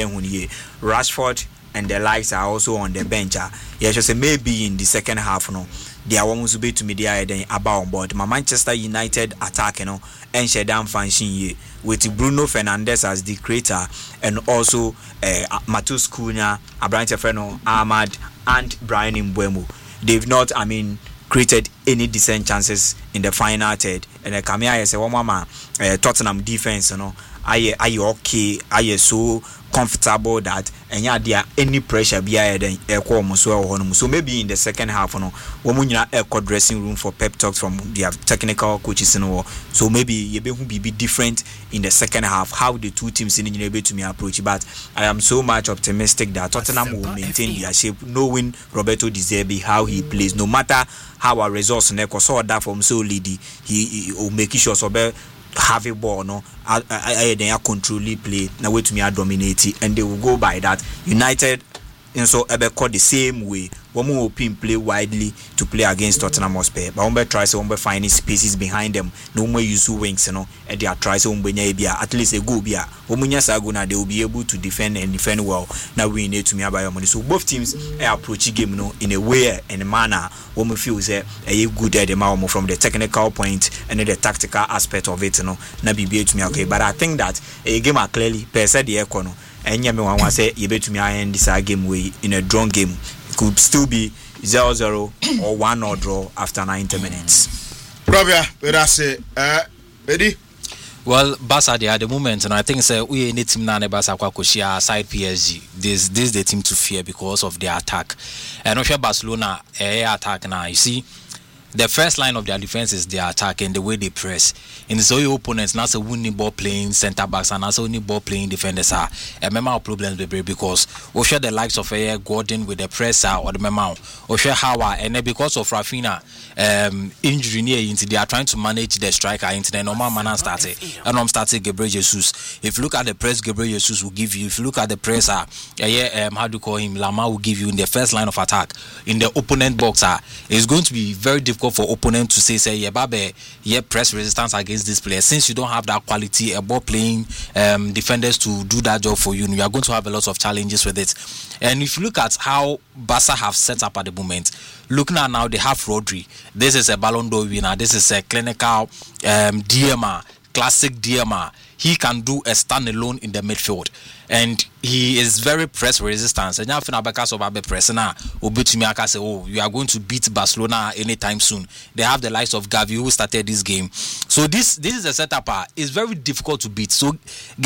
Rashford and the likes are also on the bench. Yeah, just say maybe in the second half, they are almost be to media then about on board. My Manchester United attack, and Shedam Fanchine with Bruno Fernandes as the creator, and also Matheus Cunha, Abraham Freno, Ahmad, and Brian Mbeumo. They've not, created any decent chances in the final third. And Kamia is a mama Tottenham defense, are you okay? Are you so comfortable that there any pressure behind so maybe in the second half a dressing room for pep talks from their technical coaches so maybe you be different in the second half how the two teams in able to me approach. But I am so much optimistic that Tottenham will maintain their shape, knowing Roberto De Zerbi how he plays, no matter how our results saw that from so lady he will make sure so have a ball, they are controlling play. Now wait to me, I dominate it, and they will go by that. United, and so call the same way. One more play widely to play against Tottenham Hotspur, but one tries to find spaces behind them. No more use wings, and they are trying to at least a go bia. They will be able to defend and defend well. Now we need to me about money. So both teams are approaching game, in a way and a manner. One feel say a good at the from the technical point and the tactical aspect of it, na be to me okay. But I think that a game are clearly per se the econo. And you want say you bet to me I end this game way in a drawn game. It could still be 0-0 or 1-0 draw after 90 minutes. Robia, where say Eddie? Well, Barca at the moment, and I think we need team now. Barca share side PSG. This is the team to fear because of their attack. And if Barcelona attack now, you see. The first line of their defense is their attack and the way they press. And so your opponents now say winning ball playing centre backs and also winning ball playing defenders are a member problems because we share the likes of Gordon with the presser or the member or share Howard and then because of Rafinha injury near into they are trying to manage the striker into the normal manner started and I'm starting Gabriel Jesus. If you look at the press, Gabriel Jesus will give you. If you look at the presser, how do you call him? Lama will give you in the first line of attack in the opponent box. It's going to be very difficult for opponent to say press resistance against this player since you don't have that quality a ball playing defenders to do that job for you. You are going to have a lot of challenges with it. And if you look at how Barca have set up at the moment, looking at now they have Rodri. This is a Ballon d'Or winner. This is a clinical DMR, classic DMR. He can do a standalone in the midfield, and he is very press resistant. And now, because of Abe press now, say, "Oh, you are going to beat Barcelona anytime soon." They have the likes of Gavi who started this game, so this is a setup. It's very difficult to beat. So,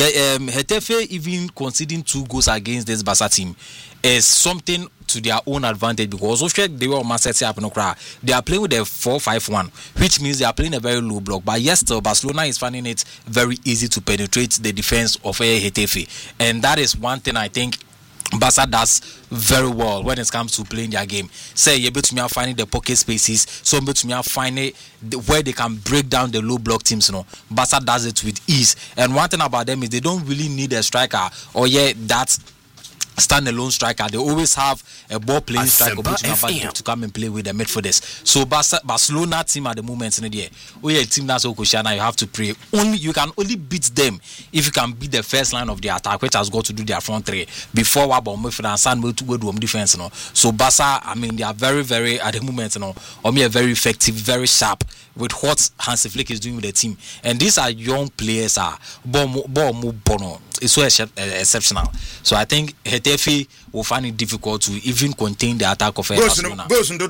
Getafe even conceding 2 goals against this Barca team is something to their own advantage because they were they are playing with a 4-5-1, which means they are playing a very low block. But yes, still Barcelona is finding it very easy to penetrate the defense of Getafe, and that is one thing I think Barca does very well when it comes to playing their game. Say you're able to finding the pocket spaces, so able to find where they can break down the low block teams. Barca does it with ease, and one thing about them is they don't really need a striker or that's stand-alone striker. They always have a ball playing striker to come and play with the midfielders. So Barcelona team at the moment in the a team that's Okoshana, you have to pray. You can only beat them if you can beat the first line of the attack, which has got to do their front three before Wabombe and San to go to defense. So Barca, they are very, very at the moment, are very effective, very sharp with what Hansi Flick is doing with the team. And these are young players. It's so exceptional. So I think Getafe will find it difficult to even contain the attack of Barcelona.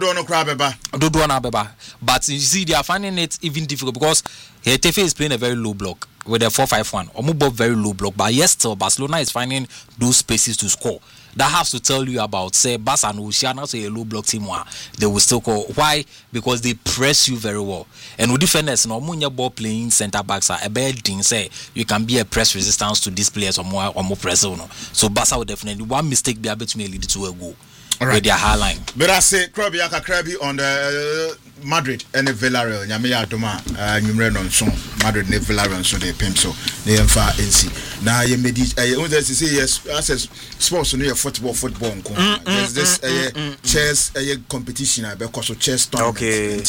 But you see, they are finding it even difficult because Getafe is playing a very low block with a 4-5-1. Omubo very low block. But yes, still Barcelona is finding those spaces to score. That has to tell you about, say, Barca and Oceana, say a low block team, they will still call. Why? Because they press you very well. And with defenders, ball playing centre backs are a bad thing. Say you can be a press resistance to these players or more press. So Barca will definitely one mistake be able to lead to a goal. Right. With their high line. But I say Krabi on the Madrid and the Villarreal. Nyamia Doma numero non son Madrid and Villarreal so they pim so they emfa NC. Now you made it. I want to say yes. I says sports near football. There's this chess competition because of chess tournament. Okay.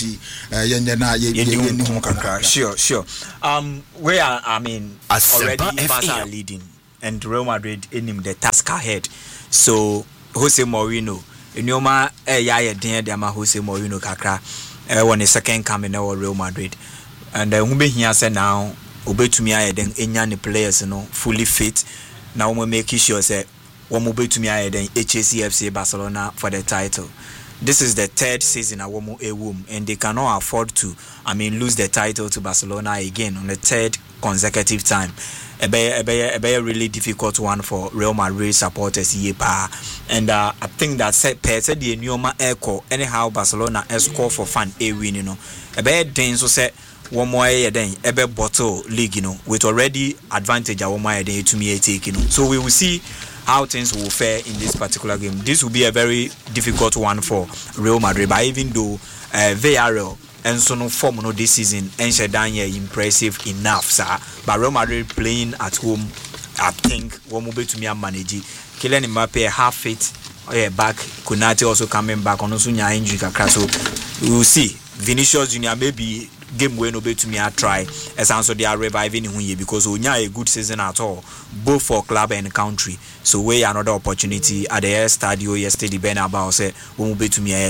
Sure. Where already Barca are leading and Real Madrid in him the task ahead. So Jose Mourinho, Nyoma yaya den de ama Jose Mourinho kakra when the second coming now Real Madrid. And who be here say now obetumi aye den enya ne players no fully fit. Now we make sure say one obetumi aye den HACFC Barcelona for the title. This is the third season at Womo Ewum, and they cannot afford to, lose the title to Barcelona again on the third consecutive time. A really difficult one for Real Madrid supporters. And I think that said the Nyoma Echo, anyhow, Barcelona score for fun, win, A then so said one more then a bottle league, with already advantage at one more day to me taking. So we will see how things will fare in this particular game. This will be a very difficult one for Real Madrid, but even though Villarreal and so no form no this season and Shadanya impressive enough, sir. But Real Madrid playing at home, I think one will be to me and manage. Kylian Mbappe half fit, back. Konate also coming back on also injury kakra. So we will see. Vinicius Junior maybe game way no be to me I try as also they are reviving him because we a good season at all, both for club and country. So we another opportunity at the Air Stadio yesterday. Bernabeu say we will be to me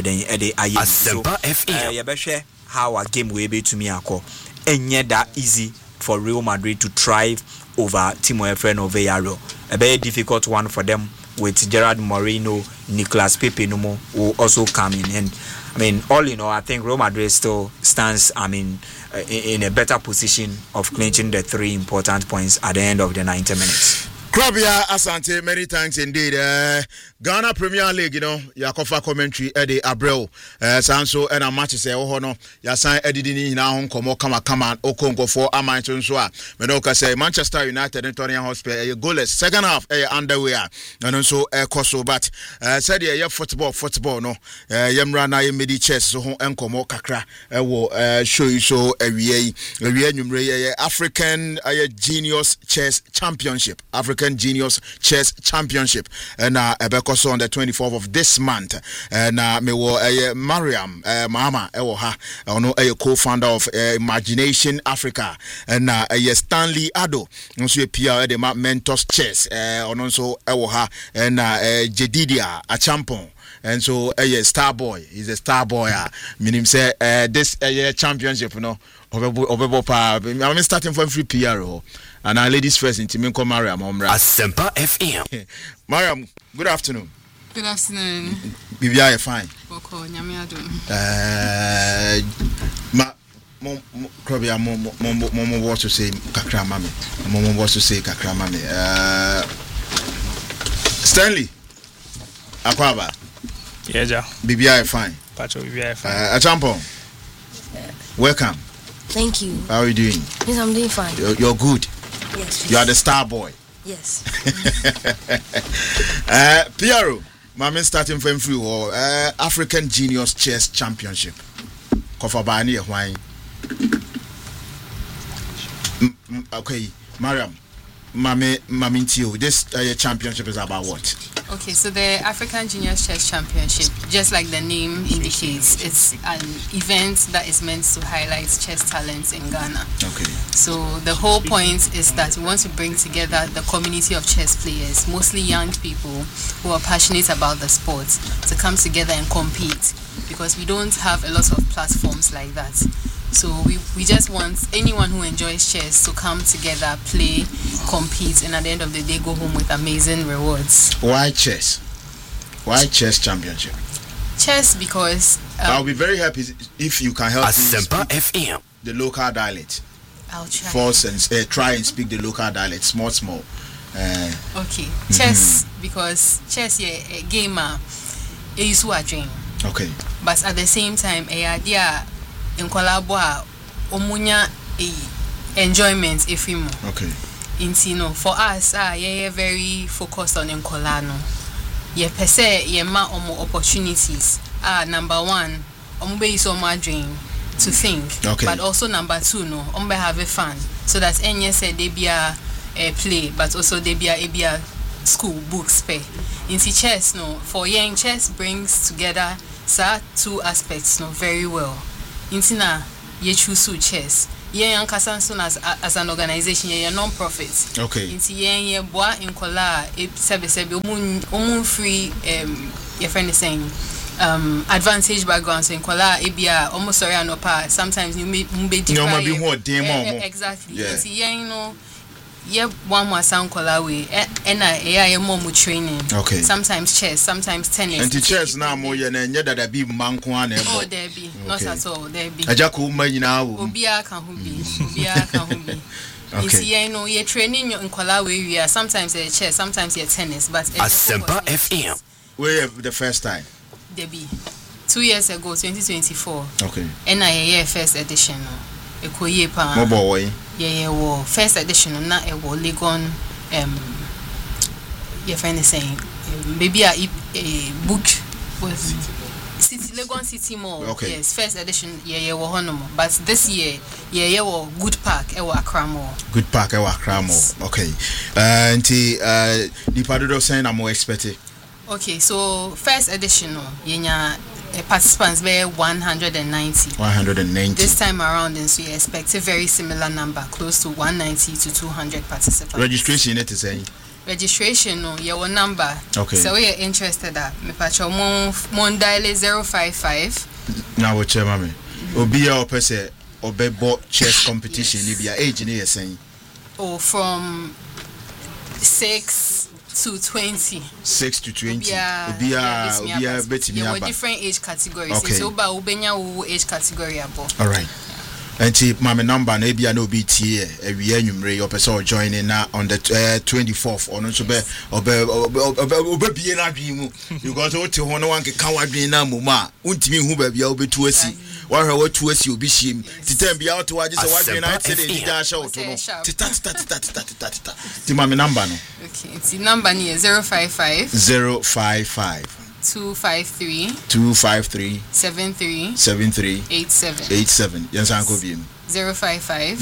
so how a game will be to me and yet that easy for Real Madrid to thrive over Timo Efren or Villarreal. A very difficult one for them with Gerard Moreno, Nicolas Pepe Numo will also come in. And all in all, I think Real Madrid still stands, in a better position of clinching the 3 important points at the end of the 90 minutes. Krabia Asante, many thanks indeed. Ghana Premier League, Yakofa commentary, Eddie Abreu, Sanso, and a match say, oh no, Yasan Eddie now home, come on, Okongo for Amateur Swa. Menoka say Manchester United and Tottenham Hotspur, a goalless second half, underway, and also a Koso, but said yeah, football, no, Yamrana midi chess, so Enkomo Kakra, show you so a African Genius Chess Championship, African Genius Chess Championship, and Ebekoso on the 24th of this month. And me wo Mariam Mama ha ono co-founder of Imagination Africa, and Stanley Ado also PR the Mentors Chess ono so ha, and Jedidia Achampon. And so star boy, he's a star boy. Meaning say this championship, I'm starting from free PR. And our ladies first in Timinko Mariam Omra. Asempa FM. Mariam, good afternoon. Good afternoon. Bibia fine. Boko Nyamiado. Krobia Momo what to say Kakra Mami. Momo what to say Kakra Mami. Stanley Akwaba. Yeah, Bibia fine. Pacho Bibia fine. Achampon. Welcome. Thank you. How are you doing? Yes, I'm doing fine. You're good. Yes. You are the star boy. Yes. Piero, my man starting from free or African Genius Chess Championship. Kofabani wine. Okay, Mariam. Mamintio, this championship is about what? Okay, so the African Genius Chess Championship, just like the name indicates, it's an event that is meant to highlight chess talents in Ghana. Okay. So the whole point is that we want to bring together the community of chess players, mostly young people who are passionate about the sport, to come together and compete, because we don't have a lot of platforms like that. So we just want anyone who enjoys chess to come together, play, compete, and at the end of the day go home with amazing rewards. Why chess? Why chess championship? Chess because I'll be very happy if you can help Asempa FM. The local dialect. I'll try. Force and try and speak the local dialect, small. Okay, chess because chess a gamer is a dream. Okay. But at the same time, a idea in collabo omunya enjoyment efimo. Okay. Intino for us very focused on enkolano. Ye pese ye ma omo opportunities. Number one, ombe is my dream to think. Okay. But also number two, no, ombe have a fun. So that enye say they be a play, but also they be a school books pay. Inti chess, no, for young chess brings together two aspects, no, very well. Intina ye choose chess. yeah Ankasansun as an organization, yeah non-profit. Okay. Into yeah boa in kola sebe omun free your friend is saying advantage background so in kola ebia almost sorry anopa sometimes you may exactly. Into yeah you know yeah one more sound kola way and yeah more training. Okay. Sometimes chess, sometimes tennis. And the chess now more yeah that be manko ane. Oh there be not at all there be. Ajako umma nyina wo. Obia kan hu bi. Okay. You know, you're training in kola way we are sometimes chess, sometimes tennis, but Asempa FM. Where the first time? There be 2 years ago, 2024. Okay. NIA first edition. Ekoye pa. Mo boy. Yeah, wo first edition na e wo Legon your friend is saying maybe a book was City Legon City Mall. Okay. Yes, first edition yeah wo honomo. But this year yeah wo Good Park e wo Accra Mall. Good Park e wo Accra Mall. Okay. Nti the padodo saying I'm more expected. Okay, so first edition yenya participants were 190. 190. This time around, and so you expect a very similar number, close to 190 to 200 participants. Registration, it is saying. Registration, no, your number. Okay. So we are interested that me pacho mon dial 055. Now what your mommy? Obia or pese obebo chess competition. Libya age ni saying. Oh, from 6 to 20. 6 to 20. Obia betting me different age categories. Okay. So ba ubenya age category abo. All right. And mama number na bia no be tie we anwumre your person joining na on the 24th on so be obie na adwen mu because what ho no wan ka wadwen na muma untimi hu ba bia obetu asi wahwe watu asi obi hiem titem bia oto waje se wadwen na tede di da sha oto no tita ti mama number no okay ti number ni 055 253 73 87 Yansan ko biem 055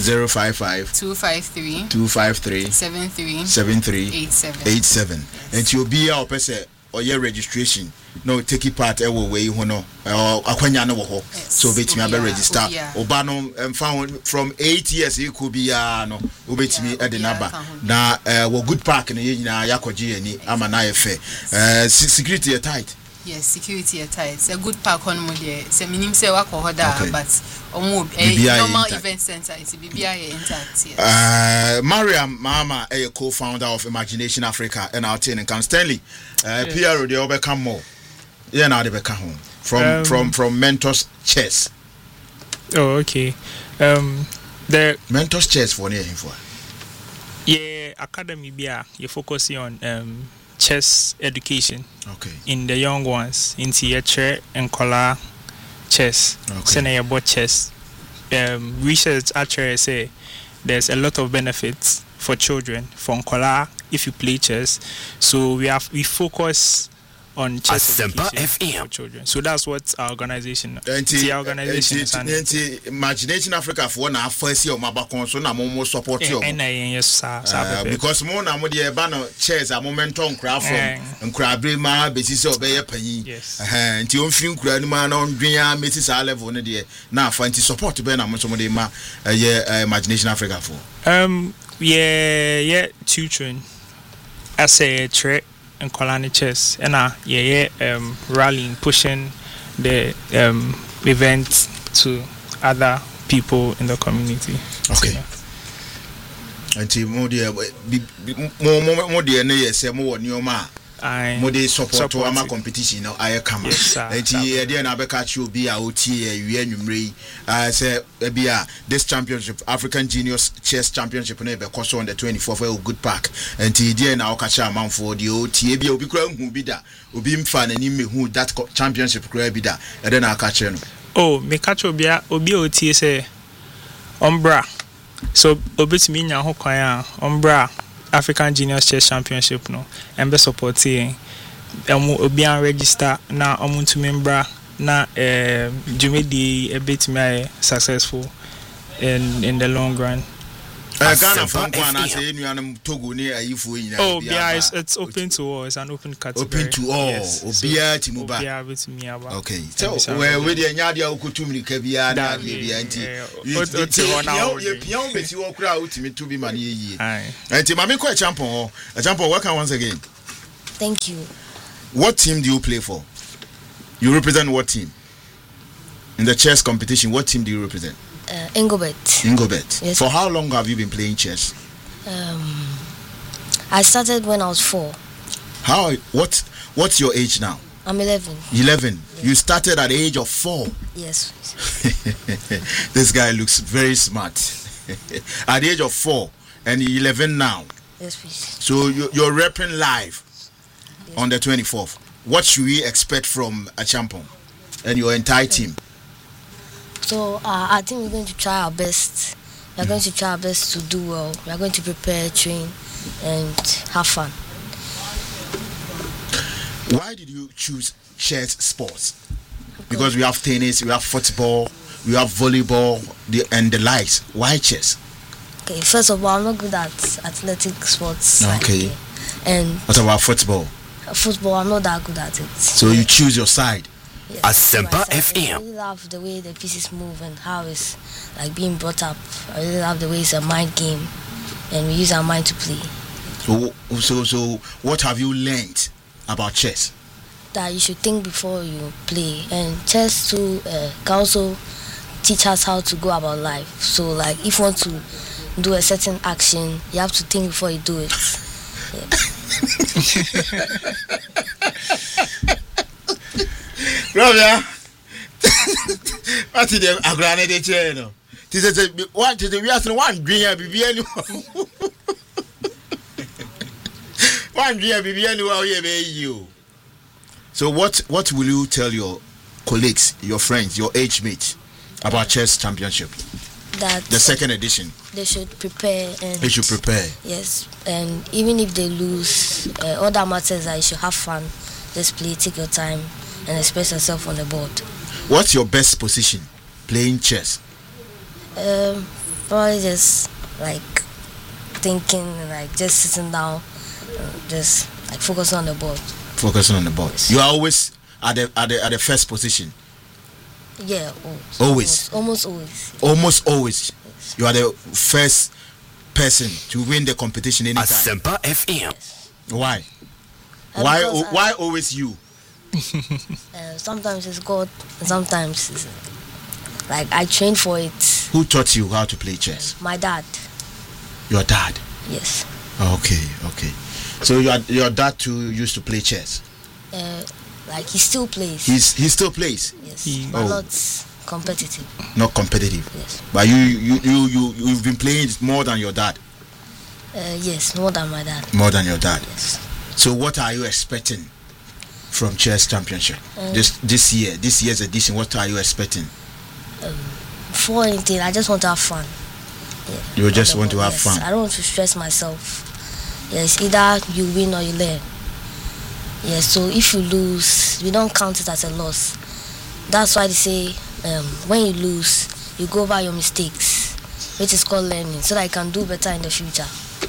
253 73 87 and you be our person or your registration no take it part way hono akwanya no wo so betimi abe register oba no found from 8 years it could be no obetimi e de number na wo Good Park na yina yakoje ani ama na yefe security tight. Yes, security at tight. It's a Good Park on Monday. So minim say wako hoda, but normal event center. It's BBI intact. Yes. Mariam Mama, a co-founder of Imagination Africa, and our team in Can Stanley. Pierre, they overcome more. Yeah, now they become home from Mentors Chess. Oh, okay. The Mentors Chess for near him for. Yeah, academy bia you focusing on chess education. Okay. In the young ones, in theatre and color chess. Okay. About chess. Research actually say there's a lot of benefits for children from color if you play chess. So we focus on chess education for children. So that's what our organization. The organization is Imagination Africa for na first year mabakon so na mo support you. Yes sir. Because mo na mo dey ba no chess a momentum craft from nkrabre ma besis obey panyin. Yes. Nti on fin kura ni ma na ondwen metis a level ne dey na fa nti support be na mo so mo dey ma Imagination Africa for. Tutoring as a threat and colony chess and rallying, pushing the event to other people in the community. Okay. Until more dear more nyoma more support to our competition now I come. Then I catch you be out here say this championship African Juniors Chess Championship never cost on the 24th of Good Park and then now catch a man for the OTA be who be that will be fan and who that championship could be that and then I'll catch you. Oh, me catch obi OTA say Umbra. So obetimi nya ho kwan Umbra African Juniors Chess Championship no and be supporting obi an register na omuntu membra na jumedi a bit me successful in the long run. Ghana from Ghana say nuanum Togo ni ayifo yin. Oh, yeah, it's open to all. It's an open category. Open to all. Yes. Obia timuba. Obia betumi aba. Okay. So where we dey nya dia okutumri ka bia na bia nti. You pion beti wo kura utimi to be man yeye. Nti mama ko champion. A champion welcome once again. Thank you. What team do you play for? You represent what team? In the chess competition, what team do you represent? Ingobet. Ingobet. Yes. For how long have you been playing chess? I started when I was 4. What's your age now? I'm 11. 11. Yes. You started at the age of 4. Yes. This guy looks very smart. At the age of 4 and 11 now. Yes, please. So you're repping live on the 24th. What should we expect from a champion and your entire team? So I think we're going to try our best. We're going to try our best to do well. We're going to prepare, train, and have fun. Why did you choose chess sports? Because we have tennis, we have football, we have volleyball, and the likes. Why chess? Okay, first of all, I'm not good at athletic sports. Okay. And what about football? Football, I'm not that good at it. So you choose your side. Yes, Asempa FM. I really love the way the pieces move and how it's like being brought up. I really love the way it's a mind game, and we use our mind to play. So what have you learned about chess? That you should think before you play, and chess too can also teach us how to go about life. So like if you want to do a certain action, you have to think before you do it. Brother, what is the agrana de cheno? This is we ask one green baby anymore. One green baby anymore you. So what will you tell your colleagues, your friends, your age mates about chess championship? That the second edition. They should prepare. They should prepare. Yes, and even if they lose, all that matters is that you should have fun. Just play, take your time, and express yourself on the board. What's your best position playing chess? Probably just like thinking, like just sitting down, just like focusing on the board. Focusing on the board. You are always at the first position. Yeah, always. Almost always. Almost always. Yes. You are the first person to win the competition anytime. Asempa FM. Yes. Why? Why always you? Sometimes it's God, and sometimes it's like I train for it. Who taught you how to play chess? My dad. Your dad? Yes. Okay. So your dad too used to play chess? Like he still plays. He still plays? Yes. But not competitive. Not competitive? Yes. But you've been playing more than your dad? Yes, more than my dad. More than your dad? Yes. So what are you expecting from chess championship this year's edition? What are you expecting? For anything, I just want to have fun. Yeah. You just want to have fun? I don't want to stress myself. Yes, either you win or you learn. Yes, so if you lose, we don't count it as a loss. That's why they say when you lose, you go over your mistakes, which is called learning, so that you can do better in the future.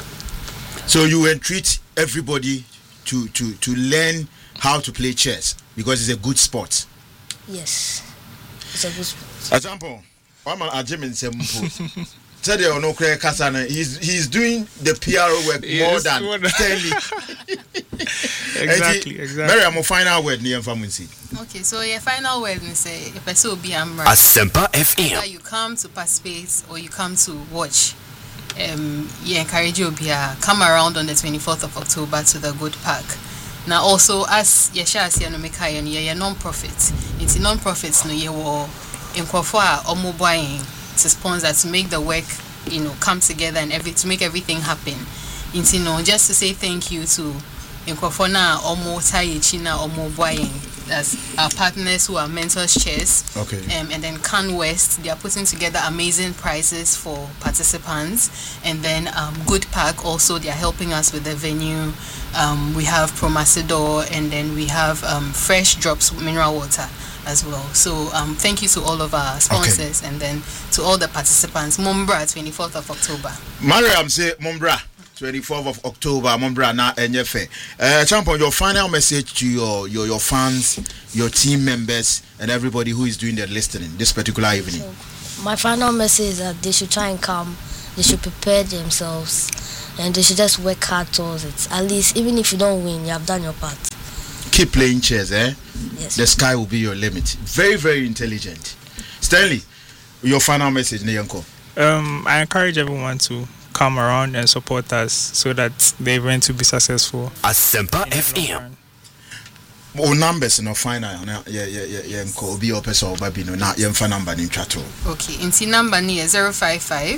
So you entreat everybody to learn how to play chess because it's a good sport. Yes, it's a good sport. Example, I'm a German Sempo. Today on Okre Kasana, he's doing the PR work more than Stanley. Exactly. Mary, I'm a final word near Famunsi. Okay, so your final word is if I so be Asempa FM. You come to participate or you come to watch. You encourage you to come around on the 24th of October to the Good Park. Now also as Yesha Asianomeka and you're non-profit. It's non-profits no you will inquire or mobile to sponsor to make the work come together and to make everything happen. Just to say thank you to Inkwafona Omo Tayechina Omo Boying. That's our partners who are Mentors Chess. Okay. And then Can West, they are putting together amazing prizes for participants. And then Good Park also, they are helping us with the venue. We have Promasidor, and then we have Fresh Drops mineral water. as well. So thank you to all of our sponsors and then to all the participants. Mumbra, 24th of October. Mariam say Mumbra, 24th of October. Mumbra na enyefe. Champion, your final message to your fans, your team members, and everybody who is doing the listening this particular evening. So, my final message is that they should try and come. They should prepare themselves, and they should just work hard towards it. At least, even if you don't win, you have done your part. Keep playing chess, eh? Yes. The sky will be your limit. Very, very intelligent. Stanley, your final message, Neyanko. I encourage everyone to come around and support us so that the event will be successful. Asempa FM. O numbers no final yeah nko obi opesa obabi no na yemfa number ni twato. Okay, inti number ni 055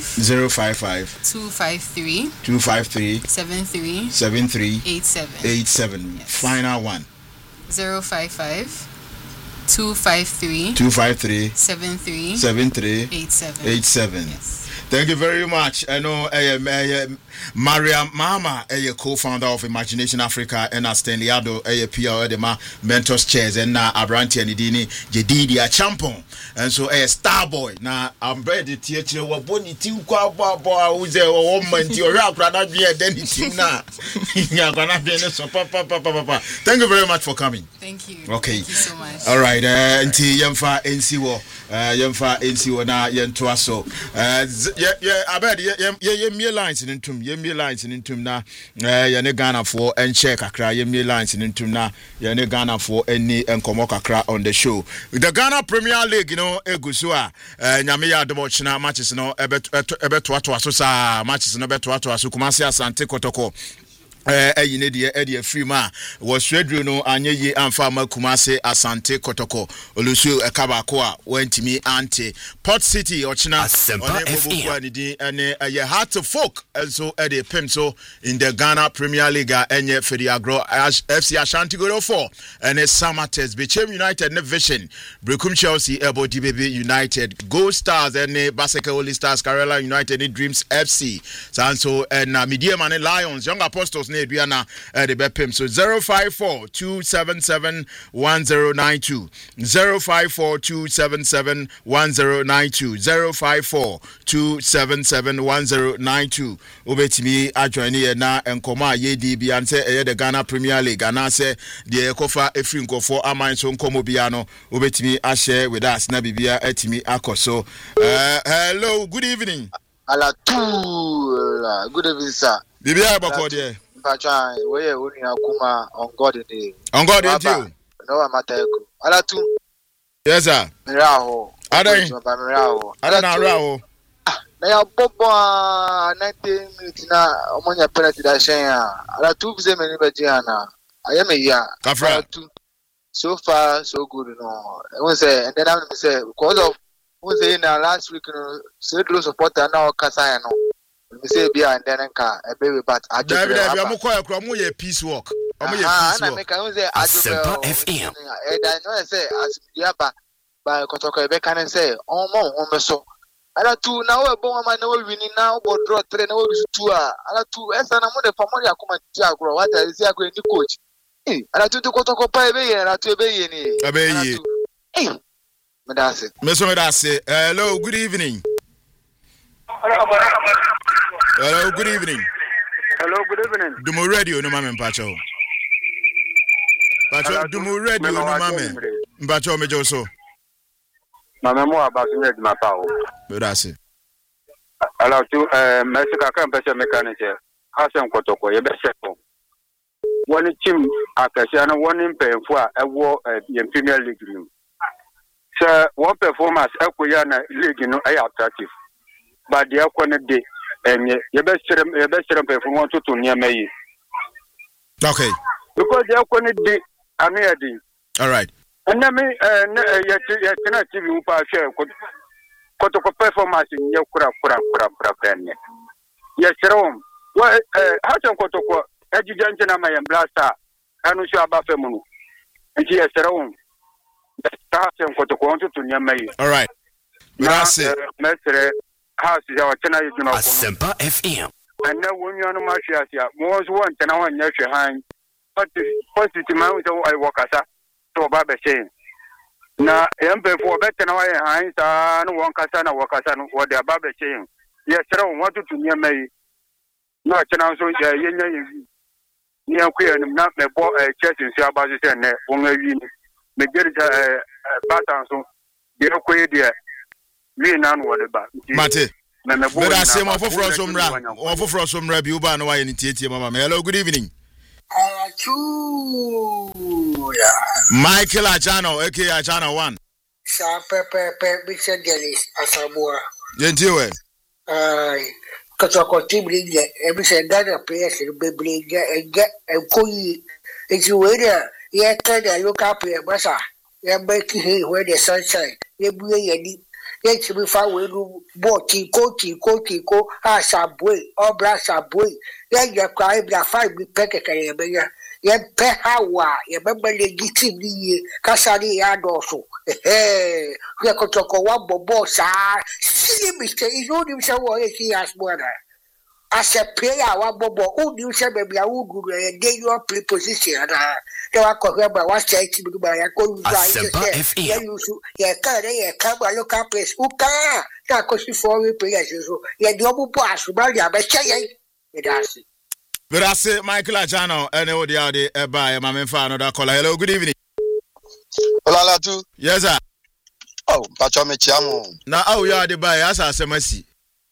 253 73 87. Yes. Final one. 055 253 73 87. Yes. Thank you very much. I know Mariam Mama, a co-founder of Imagination Africa, and Stanley Ado, a PR Edema Mentors Chairs, and now Abranti and Idini, Jedidi, a champion, and so a star boy. Now I'm ready to teach you what Bonnie Tim Quabo, who's a woman to your rap, rather be a Denny Tina. Thank you very much for coming. Thank you. Okay. Thank you so much. All right. Nti Yemfa NCO. Yemfa NCO na Yentoaso. Abed ye lines in tum. Ye lines in tum na ye Ghana for and check akra ye lines in tum na ye Ghana for any enkomo kakra on the show. The Ghana Premier League, you know, egusua nyame ya domochina matches no ebeto aso sa matches no beto aso Kumasi Asante Kotoko. Eddie Freema was Redru no Anyeyi Anfama Kumase Asante Kotoko Olusu Ekabakoa went to me Ante Port City Ochina and a heart to folk also Eddie Pimso in the Ghana Premier League and Fediagro FC Ashanti Goro 4 and a Samates Bechem United Vision Brekum Chelsea Ebo DBB United Gold Stars and Baseke Oli Stars Karela United Dreams FC Sanso and Media Man Lions Young Apostles Diana the Bepim so 054-277-1092 054-277-1092 054-277-1092 Obetimi adjoini na enkoma yedi bi anse the Ghana Premier League and say the kofa efrinko for aman so nkomo bia no obetimi a share with us na bibia etimi akoso. Hello, good evening. Good evening, sir. Bibia bako there. Pachai, where you kuma on God in the on God in you. No, Mateko. Alatu. Yes, sir. Miraho. Adana. They are Boba 19 minutes now. Omonia penalty that Shaya. Alatu Zemeni Bajiana. I am a year. So far, so good. No, I won't say, and then I'm say, because of who's saying last week, so supporter now Casayano. We say be and then a baby, but I just peace walk. Asempa FM. And I know I say as Yaba by Kotoka Bekan and say, oh, more so. And I two now a bomb man winning now, but draw train over to and I two as an amount of Pamoria come Jagro. What I say, I'm going to coach. And I took Kotoko Pay and I to obey any. Hey, Madase. Mesomedase. Hello, good evening. Hello, good evening. Hello, good evening. Dumu radio no mame mpacho. Pacho Dumu radio no mame. Mpacho mejo so. Mame mo abasunye di mapao. Bedase. Ala tu Mexico kan pese mechanic. Hasen Kotoko ye be seko. One team akase na one mpemfo a ewo ye Premier League room. So one performance ekoya na league no ay attractive. But the akwane day and your best performance to near me. Okay. Because the akwane day I'm here. All right. And I mean, cannot give you a share. Kotoko performance in your kura. Yes, Rome. Well, how can Kotoko education am I blaster? I know you about Femunu. And yes, Rome. That's Kotoko to near me. All right. Grazie. Asempa FM. And now when you are no Marcia, most one and I want your hand. But positive man with I walk as a to Baba saying. na yɛmpɛfoɔ bɛtena hɔ yɛ han saa no wɔnkasa na wɔkasa no wɔde aba bɛkyɛ yɛn yɛsrɛ wo wɔtoto nneɛma yi na ɔkyena nso yɛnya yɛwi ne yɛnkɔ yɛnim na mɛbɔ kyɛse nso aba so sɛ nnɛ wɔn awi no megyere sɛ basa nso deɛ ɛkɔ yi deɛ wie na no wɔde ba mate mɛda se mo foforɔ so mmra bi wo ba no wayɛ ne tietie mama me. Hello, good evening. Michael Achano, aka Achano 1. Sa pepe Mr. Dennis Asamoah. Gentile. Kotoko team league, every Ghana players in Bibli and Koyi. If you wait there, you can look up your massa. You're making hay where the sunshine. You bring any. Yet we found when you bought Kiko, Subway, or Brass Subway. Then you cry, you find me packet and you pay how you remember the GTV, Cassani and also. Hey, we are going to go one boss. See, Mr. Is all himself what he has more. As a player, one bobo, who do you say, maybe I would go and then you are play position. They are correct by what's saying to me. I couldn't buy you can't look up place. Who can't? That cost you 4 players. So, yeah, double pass, but yeah, but say, but I say, Michael Achano, and all the other by my man, another caller. Hello, good evening. Hola, too. Yes, sir. Oh, Pachomichamo. Now, oh, you are the buyer, as I say, mercy.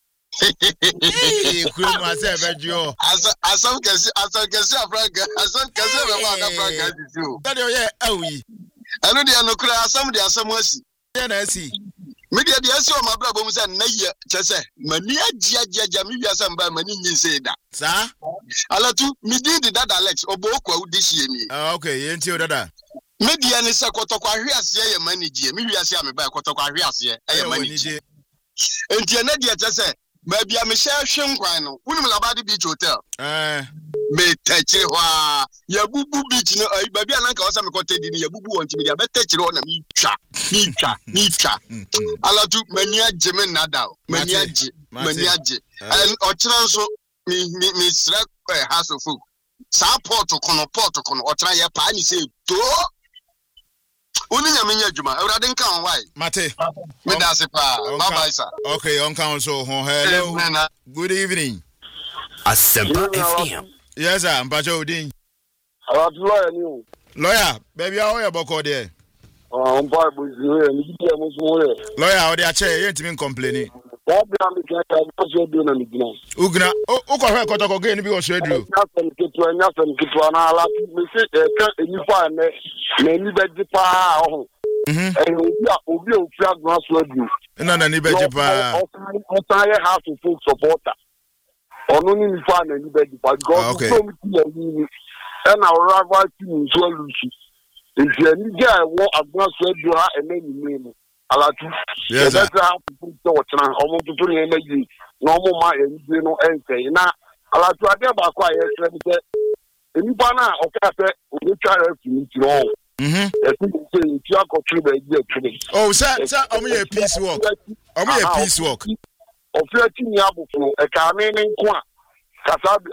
Hey, cool myself, Joe. As some can see, Africa, as some can see, Africa, that you are, we. I know they are no cry, some they are some mercy. Yeah, I see. Media, the answer my brother was a nay, just say, Mania, Jamia, some by many say that. Sir, I let you, me did that Alex, or Boko this year. Okay, ain't you that? Media is a Kotokwa here, manager, maybe I say I'm about Kotokwa here, a manager. And Tianadia just say, maybe I'm a share Shankwano, Unimabadi Beach Hotel. Me touch it, Yabubu Beach, no, baby, and Uncle Sam Coted in Yabubu and Timia, but touch it on a Mitra. I love to Mania Jimin Nadal, Maniaji, and Ochanso, me strap a house of food. Sa Portocono, or try a piny say, do. Only a minute, Juma, I didn't count why. Mate, okay, on council. Hello, good evening. Asempa FM. Yes, I'm Pacho Ding. Lawyer, baby, how are you about there? I'm Bible, lawyer, how they are chair, you ain't even complaining. Ugna, oh, Kotoko again, because you do. Alatu. Yes, that's how people talk. Almost to put in a normal my and say, now, Alatu, I get back quiet. In Bana, okay, we try to meet you all. Oh, sir, I'm a piece walk. I'm a piece walk. Of 13 Yabu, a Carmen in Qua, Kasabi,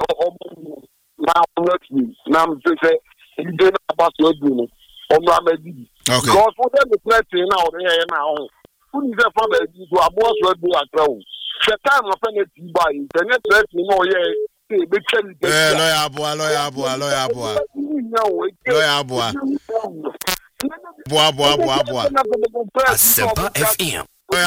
now, say, you don't about your doing. Okay. Because for them to play now, who is there from the boss will do at home? The time of any buy, the net let me know, yeah, big Asempa FM.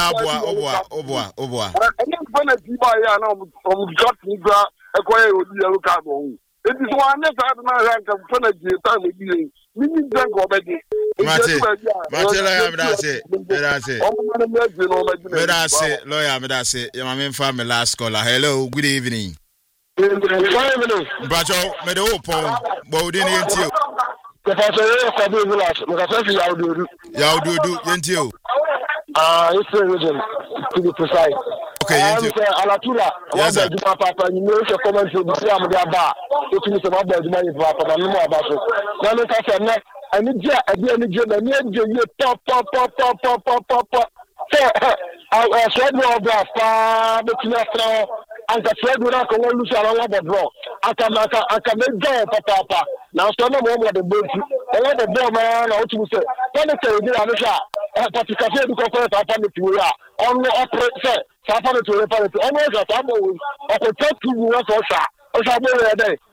It is one that I don't rank of Fenagi time with you. Meaning, drink already. Lawyer, your main family last caller. Hello, good evening. Bracho, made the open, but didn't you? Yaudu, it's a region, to be precise. Okay, Alatura, yes, sir. Papa, you know, your comments will be some of their bar. If you about the money, Papa, no more about it. Now, look at that. I need you, I need you, pop. I said, no, but and the thread will not go on lose around the draw. I can make go, Papa. Now, some of them are the boat. A lot of them are out to say, Penny, party cafe do ko sa family we are on operate say sa family to party on we sa tamo we o take to we so sha o sha bo we dey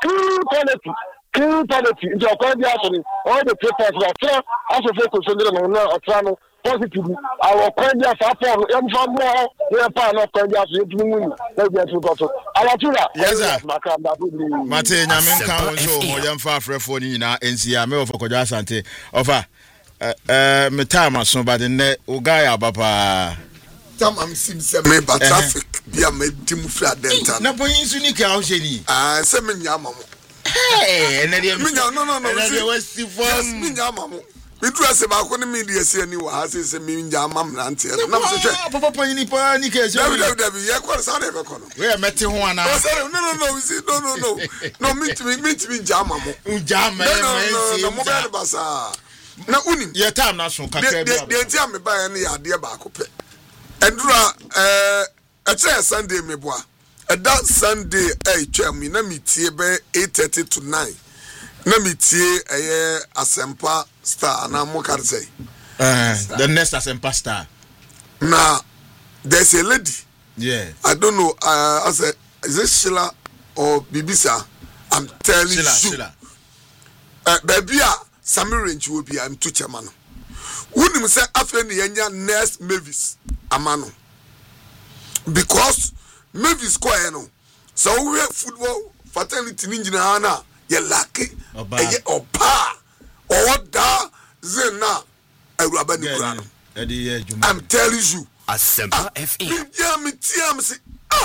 clean quality into a quality actually all the papers that also focus on the positive our quality of form em from more we are not quality as you do let me go to alatura yes sir mate nyame kan so mo yam fa afrefo ni nyina ensia me of kojo asante ofa me time aso but ne o guy abapa tam am sim se me ba traffic bia me dim fra dental na boyin su ni ka o sheni se me nyama mo hey na dia me no na dia westi form me nyama mo me dura se ba ko ni me dia se ni wa se me nyama mrante na me se papa ni pa ni ka se dabi ye ko sa na be ko no we meti ho ana no we see no me nyama mo nyama no mo be basa na unim ye time na so kakra bia de ntia me ba ne ya de ba ko pe endura a Sunday me boa that Sunday twam na metie be 8:30 to 9 na metie Asempa Star na mo ka say the next Asempa Star na there's a lady I don't know I say is it Sheila or Bibisa I'm telling Sheila. Baby Samir Nchi will be I'm to chairman wouldn't say after the yenya next Mavis amano because Mavis ko no so we football fatality ninjina na ye lucky ye opa oda zena awuraba ni kura no I'm telling you Asempa FM yeah me tiam say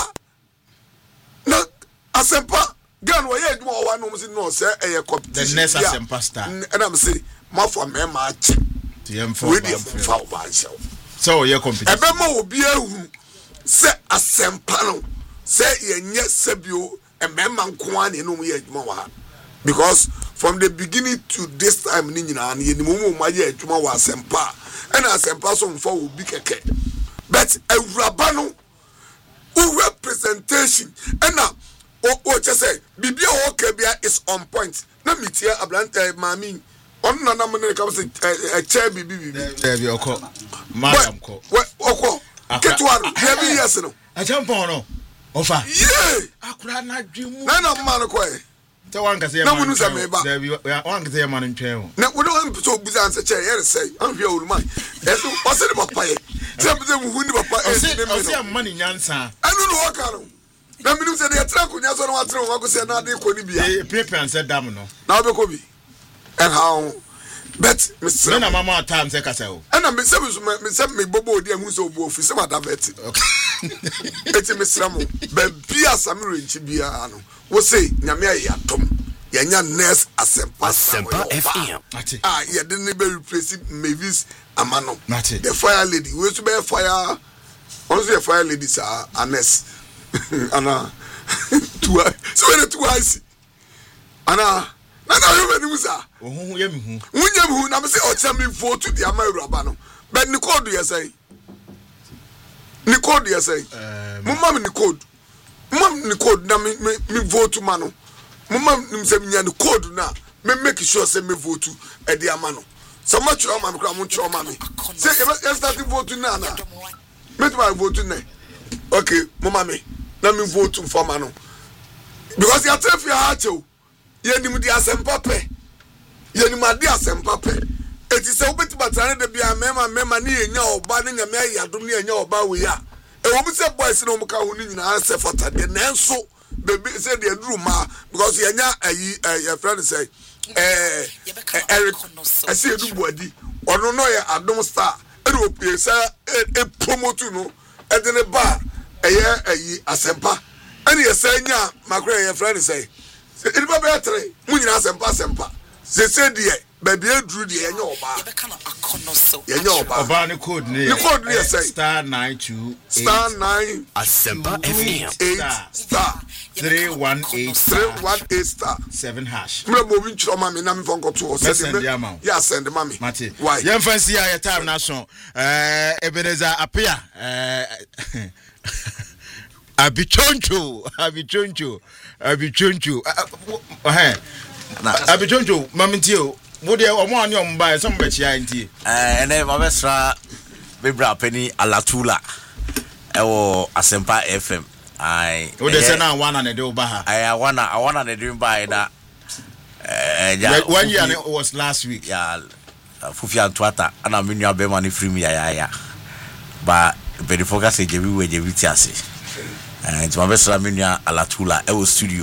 na Asempa gan we ye dum o wa no say no say e competition the next Asempa Star and I'm say ma for me ma chi we dey for ba show so ye competition ebe ma obi ahu se Asempa no se yenye sebio emema nko an enu ye adwuma wa because from the beginning to this time ni nyina an ye ni mo ma ye adwuma wa Asempa and Asempa so mfa obi keke but awuraba no representation and o say bibia o ka bia is on point na mitia ablanta mami on na mo ne ka say chair bibi bi okọ madam ko okọ ketwa no bi yes no ajampon no ofa yeah akura na dwemu na man ko e te wan ka say na munu say me ba wan ka say man ntwen o na wo don so buza answer chair here say an hwe o man eso o say papa e say buza mu hu ni papa e o say man nyansa anu no o ka no na minimum say dey tra kunya so no wa tra wa go say na dey ko ni bia prepare and say dam no na be ko bi and how but Mr. na mama time say kasa o and me say me bobo odi ahu so obo ofi say ma davert okay eti Mr. Mo be bia Samir Nchi bia no wo say nyame ya tom ya nya next Asempa FM ya dey ne be replace Mavis Amano the fire lady we to be fire also the fire lady sir Anes ana two so when the two eyes ana na you me musa ohun ye me hu wunya me hu na me say o tell me vote to the Amawuraba no but ni code you say mumma me ni code na me vote ma no mumma me say me ni code na me make sure say me vote to e the amano so much o ma me kra mo ncho ma me say e start vote na me to my vote na okay mumma me na me vote for ma no because you tell you how to ye ni mu di Asempa pe ye ni ma di Asempa pe eti se obeti batane de bia mema ni enya oba ne nyame ayadom ne enya oba we ya e wo bi se boys no muka ho ni nyina se fata de nenso baby say de duru ma because yenya your friend say Eric ase edu boadi ono no ye Adom Star e do pie say e promote no e de ne ba eye Asempa ani ye say nya makra your friend say e ba be atre mu nyina Asempa se de baby edru de enya oba ne code ne say star 928 star 9 Asempa FM star 318 star 7 hash me mo bi nchiro ma me na me fonko to send ya send mami mate why yen fancy ya time na so Ebeneza apia abichoncho Abichoncho mami tio Would you want your buy some betty? And then my best Bibra Penny Alatula. Asempa FM. I would say now one and a do baha. I wanna the dream by that. 1 year was last week. Yeah, Fufia Twata, and I mean your be money free me. But the focus is everywhere, and it's my best Raminia Alatula, Ewo Studio.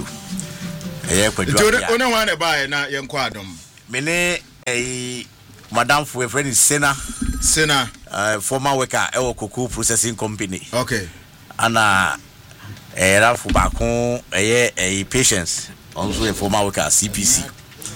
Only one buy now, young quadum. Mene a Madame for a friend is Sena, former worker, Ewo Cocoa Processing Company. Okay. And a for back home, a patience, also a former worker, CPC.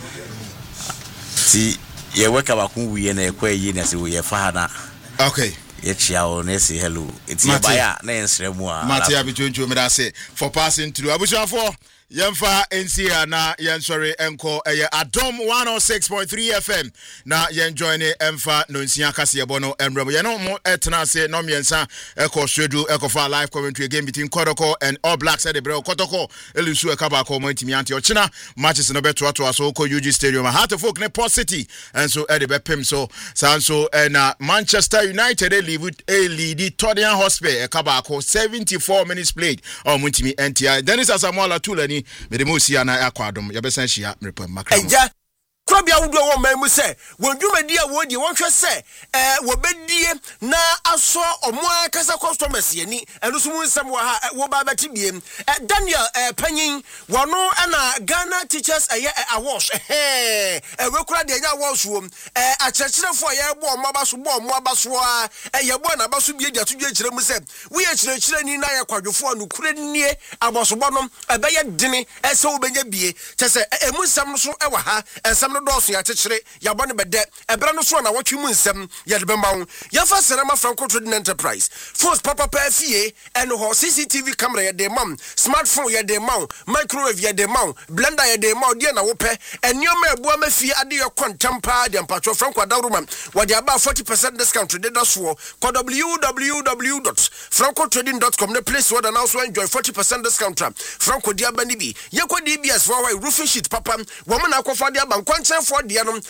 See, you work about who we and a quay in as we are father. Okay. Yet you say hello. It's your buyer, Nancy Matia between you, I say, for passing through. I wish you for Yemfa NCA na Yansori Enko Adom 106.3 FM na yen join Emfa Nonsia Kasia Bono Embramo. You know more etna say no miensa Eko Shredu Eko for live commentary game between Kotoko and All Blacks at the Bro Kotoko Elusu Ekabako Montimianti Ochina matches no better to us Oko UG Stadium. Heart of Folk ne Port City and so Eddie Bepim so Sanso and Manchester United leave with a lead Tottenham Hotspur Ekabako 74 minutes played on Montimi NTI. Dennis Asamoah Tulani Medemosia na akwadom yebesa hia mrepo makram eja krobia wudo wo man mu se wondwumadi a wodi wonhwe se wobedie na aso omo akasa customers yani eno so mu nsam wa ha wo ba batibiem Daniel panyin wono na Ghana Teachers Awards we kura de nya awards wo akyerkyerefo ye bo omo abaso a ye bo na abaso bie dia tudwe kyerɛ mu se we ye kyerɛkyerɛ ni na ye kwadwofo no kura nie abosobo no ebeye dene ese wo benya bie kyese emu nsam no so ewa ha ensam dosu ya chechere ya bone bede ebra no so na watwe mu nsem ya de bemba wo ya fa Serema Franco Trading Enterprise force papa pa fie eno ho CCTV camera ya de mam smartphone ya de mam microwave ya de mam blender ya de mam de na wo pe enioma ebu ama fie ade yo kontampa de mpacho Franco Adaruma wo de aba 40% discount de da so ko www.francotrading.com ne place where now so enjoy 40% discount Franco de aba ni bi ye ko DBS for roofing sheet papa wo na akofa de aba nkwanche for de no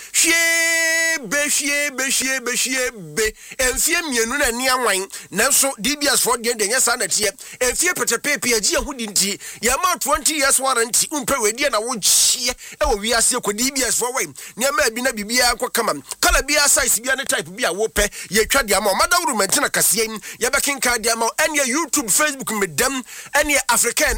hwie be enfie mienu na ni anwan nanso DBS for de nyesa na tie enfie petepepe agi ahudi nti ya ma 20 years warranty umpe wedi na wo hie e wo wiase ko DBS for way ne ma bi na bibia kwa kama kala bia size bia ne type bia wo pe ye twa de ama madawru mantina kasie ya bekinka de ama ene YouTube Facebook medam ene African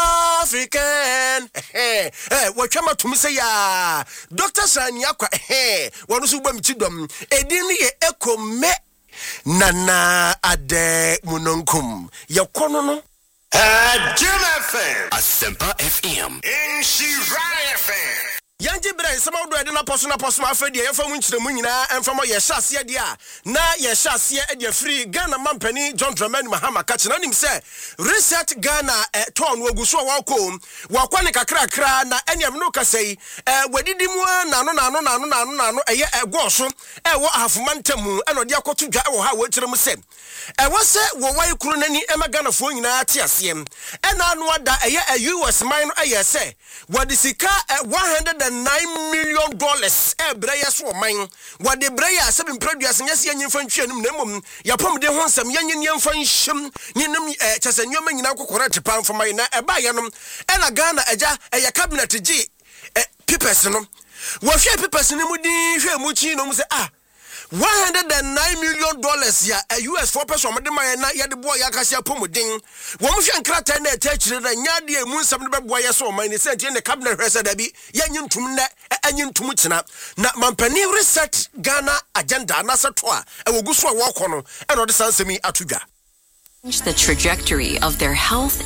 wo twama tumi se ya Dr. Sani akwa wonu so gba mitidom edin ye ekome nana ade munonkum ye kono no Jim FM Asempa FM Inshirai FM Yanji Bray, some of the person afraid the FM which the Munina and from your chassis dia. Na your chassis at your free Ghana Mampany, John Dramani Mahama catching on him say, reset Ghana at Ton Woguso Walcom, Wakwanika Krakra, na any of Nuka say, where did him one, no, a year a gosso, what half Mantemu, and Odiako to Jawa, how which them said. And what's that? Why couldn't any Emma Ghana for in TSM? And I know that a US mine, I say, what is the car at $109 million? Breya so mine. What the Breya 7 produce and yes, young French and Nemum, Yapom de Hon, some young French, Ninum, Chasanyum, in Alco correct pound for my Bayanum, and a Ghana, a cabinet G. Pipersonum. What your Piperson would Muchino say, $109 million ya a US 4 person of the man ya the boy Yakasia Pomoding. One shan crater and attached and Yadi moon some boy so mine sent in the cabinet resabi, Yanyan Tumna, Anyan Tumutina, not Mampani reset Ghana agenda, Nasa Toa, and will go so walk on and other sons of me Atuga. The trajectory of their health.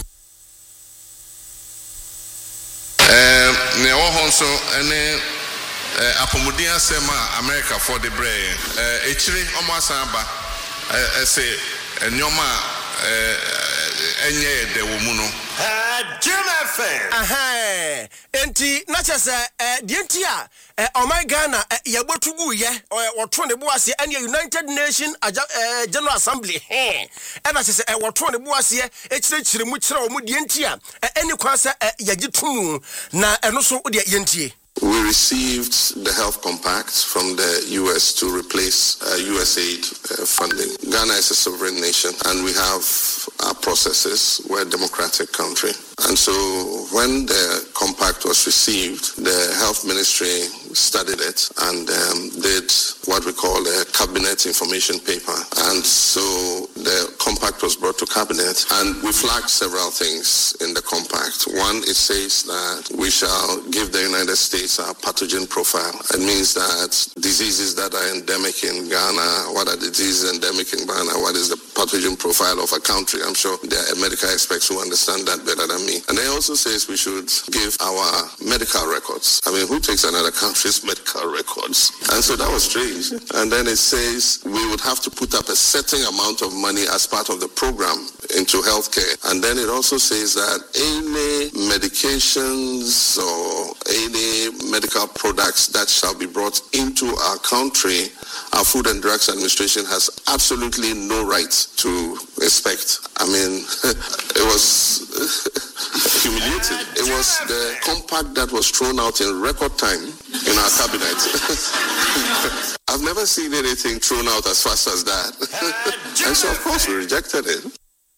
Also, and Apomudia Sema America for the brain. Echiri Omasamba say Nyoma enye de womuno. Jim FM. Enti na chese dientia o my Ghana yabotugu ye o to ne boase and United Nations General Assembly e na chese o to ne boase echirechire mu kire o mu dientia eni kwasa yagitumu na eno so de yentie. We received the Health Compact from the U.S. to replace USAID funding. Ghana is a sovereign nation, and we have our processes. We're a democratic country. And so when the compact was received, the Health Ministry studied it and did what we call a cabinet information paper. And so the compact was brought to cabinet, and we flagged several things in the compact. One, it says that we shall give the United States a pathogen profile. It means that diseases that are endemic in Ghana, what are the diseases endemic in Ghana, what is the pathogen profile of a country? I'm sure there are medical experts who understand that better than me. And it also says we should give our medical records. I mean, who takes another country's medical records? And so that was strange. And then it says we would have to put up a certain amount of money as part of the program into healthcare. And then it also says that any medications or any medical products that shall be brought into our country, our Food and Drugs Administration has absolutely no right to inspect. I mean, it was humiliating. It was the compact that was thrown out in record time in our cabinet. I've never seen anything thrown out as fast as that. And so, of course, we rejected it.